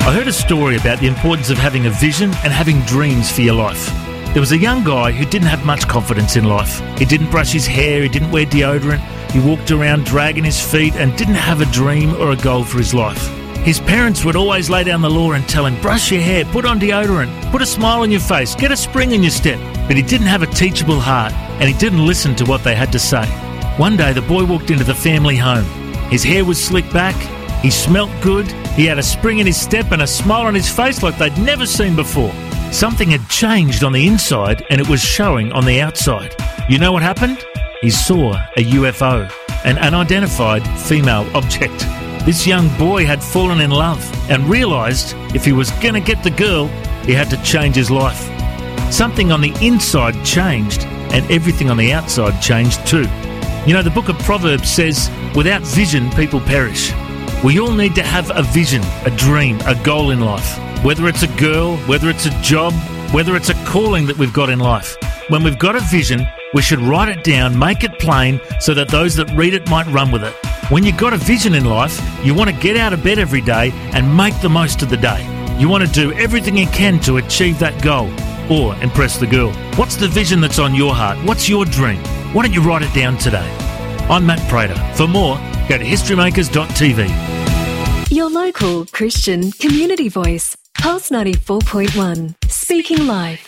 I heard a story about the importance of having a vision and having dreams for your life. There was a young guy who didn't have much confidence in life. He didn't brush his hair, he didn't wear deodorant, he walked around dragging his feet and didn't have a dream or a goal for his life. His parents would always lay down the law and tell him, brush your hair, put on deodorant, put a smile on your face, get a spring in your step. But he didn't have a teachable heart and he didn't listen to what they had to say. One day the boy walked into the family home. His hair was slicked back, he smelt good, he had a spring in his step and a smile on his face like they'd never seen before. Something had changed on the inside and it was showing on the outside. You know what happened? He saw a UFO, an unidentified female object. This young boy had fallen in love and realised if he was going to get the girl, he had to change his life. Something on the inside changed and everything on the outside changed too. You know, the book of Proverbs says, without vision, people perish. We all need to have a vision, a dream, a goal in life. Whether it's a girl, whether it's a job, whether it's a calling that we've got in life. When we've got a vision, we should write it down, make it plain, so that those that read it might run with it. When you've got a vision in life, you want to get out of bed every day and make the most of the day. You want to do everything you can to achieve that goal or impress the girl. What's the vision that's on your heart? What's your dream? Why don't you write it down today? I'm Matt Prater. For more, go to historymakers.tv. Your local Christian community voice. Pulse 94.1. Speaking life.